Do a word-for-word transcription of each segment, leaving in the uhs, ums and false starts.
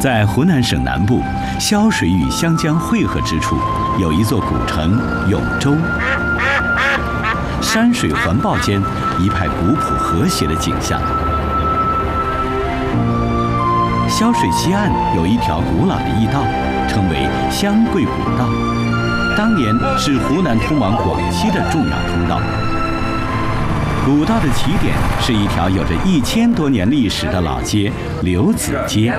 在湖南省南部，潇水与湘江汇合之处，有一座古城永州。山水环抱间，一派古朴和谐的景象。潇水西岸有一条古老的驿道，称为湘桂古道，当年是湖南通往广西的重要通道。古道的起点是一条有着一千多年历史的老街刘子街。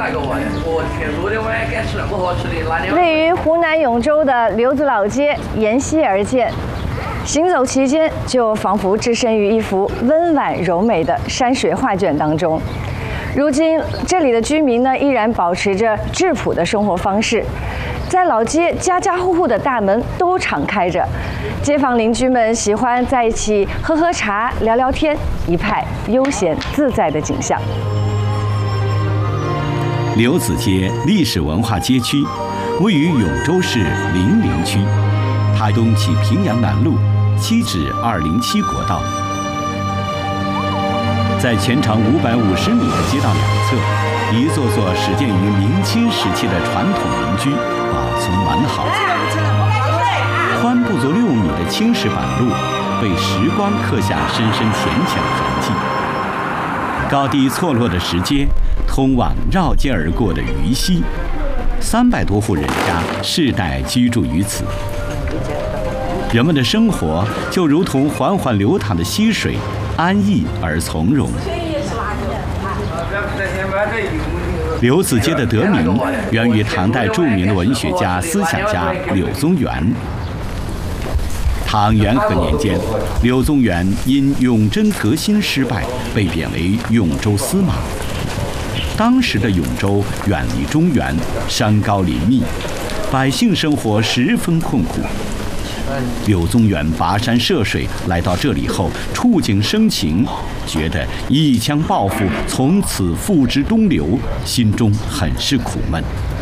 位于湖南永州的刘子老街沿溪而建，行走期间就仿佛置身于一幅温婉柔美的山水画卷当中。如今这里的居民呢，依然保持着质朴的生活方式。在老街，家家户户的大门都敞开着，街坊邻居们喜欢在一起喝喝茶、聊聊天，一派悠闲自在的景象。 刘子街历史文化街区位于永州市零陵区，它东起平阳南路，西至二零七国道。在全长五百五十米的街道两侧，一座座始建于明清时期的传统民居保存完好。宽不足六米的青石板路被时光刻下深深浅浅的痕迹。高低错落的石阶通往绕街而过的鱼溪，三百多户人家世代居住于此。人们的生活就如同缓缓流淌的溪水，安逸而从容。刘子街的得名源于唐代著名的文学家、思想家柳宗元。唐元和年间，柳宗元因永贞革新失败，被贬为永州司马。当时的永州远离中原，山高林密，百姓生活十分困苦。柳宗元跋山涉水来到这里后，触景生情，觉得一腔抱负从此付之东流，心中很是苦闷，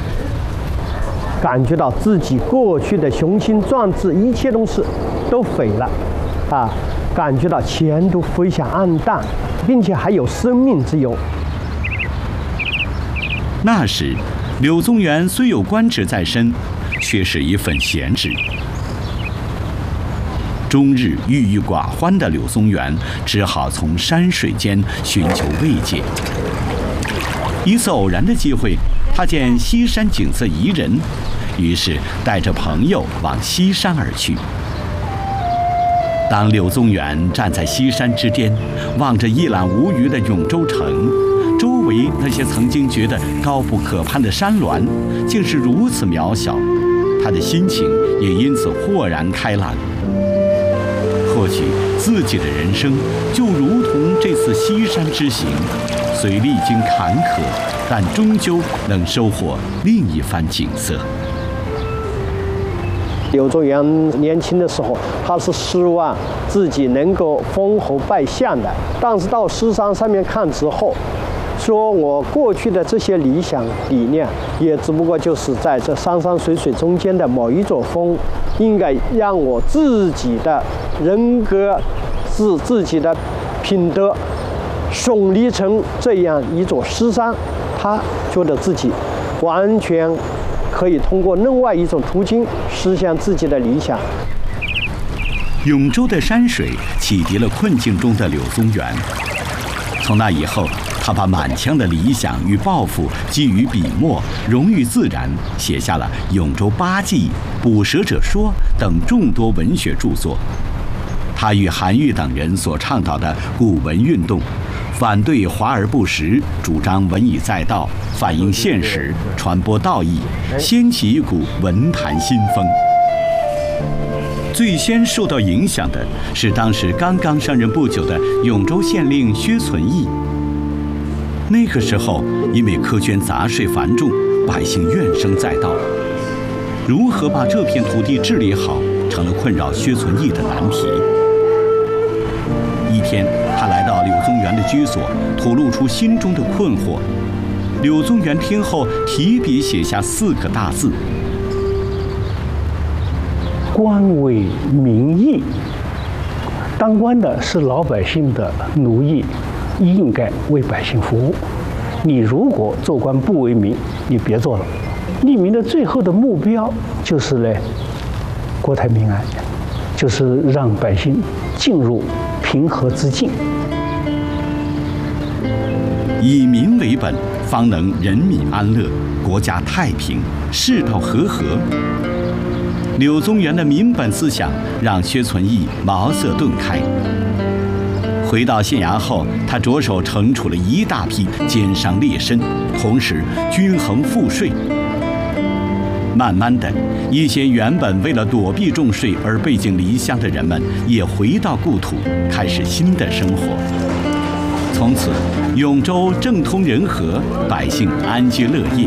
感觉到自己过去的雄心壮志，一切东西都废了，啊，感觉到前途非常暗淡，并且还有生命之忧。 那时，柳宗元虽有官职在身，却是一份闲职。终日郁郁寡欢的柳宗元只好从山水间寻求慰藉。一次偶然的机会，他见西山景色宜人，于是带着朋友往西山而去。当柳宗元站在西山之巅，望着一览无余的永州城，周围那些曾经觉得高不可攀的山峦，竟是如此渺小，他的心情也因此豁然开朗。或许自己的人生就如同这次西山之行，虽历经坎坷，但终究能收获另一番景色。 柳宗元年轻的时候，他是希望自己能够封侯拜相的，但是到西山上面看之后，说我过去的这些理想理念，也只不过就是在这山山水水中间的某一座峰，应该让我自己的人格、自自己的品德耸立成这样一座西山，他觉得自己完全可以通过另外一种途径实现自己的理想。 永州的山水启迪了困境中的柳宗元，从那以后，他把满腔的理想与抱负基于笔墨，融于自然，写下了《永州八记》《捕蛇者说》等众多文学著作。他与韩愈等人所倡导的古文运动，反对华而不实，主张文以载道，反映现实，传播道义，掀起一股文坛新风。最先受到影响的是当时刚刚上任不久的永州县令薛存义。那个时候，因为苛捐杂税繁重，百姓怨声载道，如何把这片土地治理好，成了困扰薛存义的难题。一天，他来到柳宗元的居所，吐露出心中的困惑。柳宗元听后，提笔写下四个大字： 官为民役，当官的是老百姓的奴役，应该为百姓服务。 你如果做官不为民，你别做了。立民的最后的目标就是呢，国泰民安，就是让百姓进入平和之境。 以民为本，方能人民安乐，国家太平，世道和合。柳宗元的民本思想让薛存义茅塞顿开。回到县衙后，他着手惩处了一大批奸商劣绅，同时均衡赋税。慢慢的，一些原本为了躲避重税而背井离乡的人们也回到故土，开始新的生活。从此，永州政通人和，百姓安居乐业。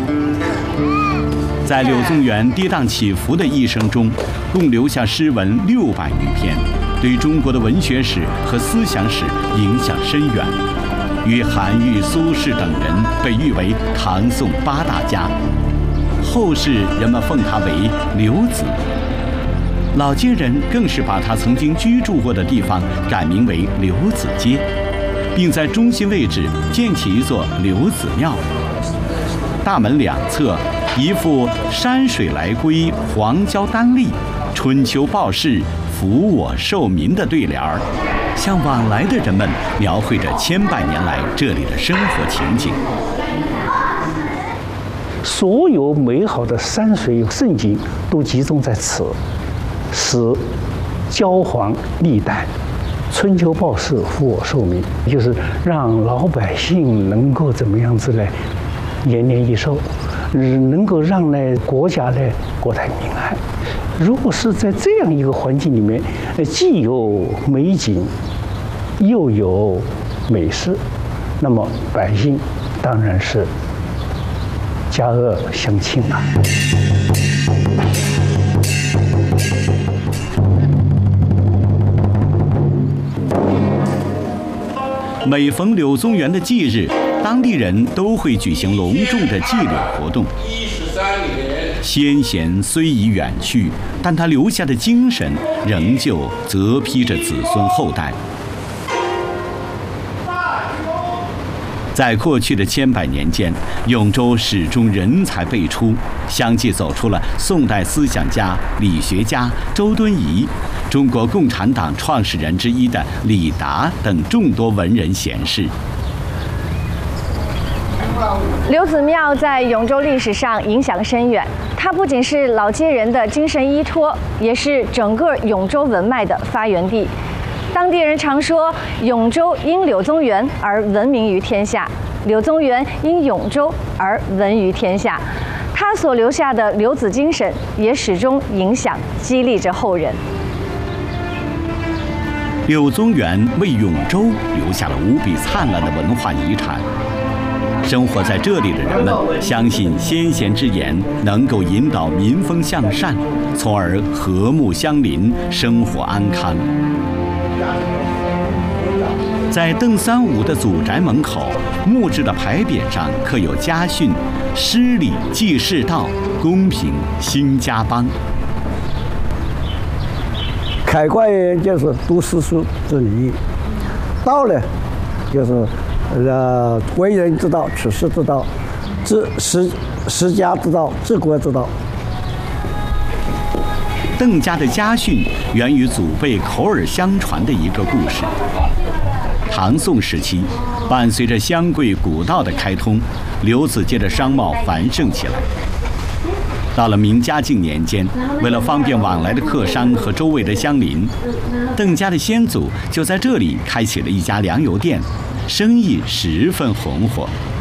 在柳宗元跌宕起伏的一生中，共留下诗文六百余篇，对中国的文学史和思想史影响深远。与韩愈、苏轼等人被誉为唐宋八大家。后世人们奉他为刘子，老街人更是把他曾经居住过的地方改名为刘子街，并在中心位置建起一座刘子庙。大门两侧一副山水来归，黄椒丹栗，春秋报事，福我寿民的对联儿，向往来的人们描绘着千百年来这里的生活情景。 所有美好的山水胜景都集中在此，使焦黄历代，春秋报事，福我寿民，就是让老百姓能够怎么样子呢？延年益寿，能够让呢国家呢国泰民安。如果是在这样一个环境里面，既有美景，又有美事，那么百姓当然是家恶相亲啊。 每逢柳宗元的忌日，当地人都会举行隆重的祭礼活动。先贤虽已远去，但他留下的精神仍旧责披着子孙后代。在过去的千百年间，永州始终人才辈出，相继走出了宋代思想家、理学家周敦颐，中国共产党创始人之一的李达等众多文人贤士。 刘子庙在永州历史上影响深远，它不仅是老街人的精神依托，也是整个永州文脉的发源地。当地人常说，永州因柳宗元而闻名于天下，柳宗元因永州而闻于天下。他所留下的刘子精神，也始终影响、激励着后人。 柳宗元为永州留下了无比灿烂的文化遗产。生活在这里的人们相信先贤之言能够引导民风向善，从而和睦相邻，生活安康。在邓三五的祖宅门口，木质的牌匾上刻有家训：施礼济世道，公平兴家邦。 开国就是读诗书之礼，道呢就是呃为人之道、处世之道、治持持家之道、治国之道。 邓家的家训源于祖辈口耳相传的一个故事。唐宋时期，伴随着湘桂古道的开通，刘子街的商贸繁盛起来。到了明嘉靖年间，为了方便往来的客商和周围的乡邻，邓家的先祖就在这里开启了一家粮油店，生意十分红火。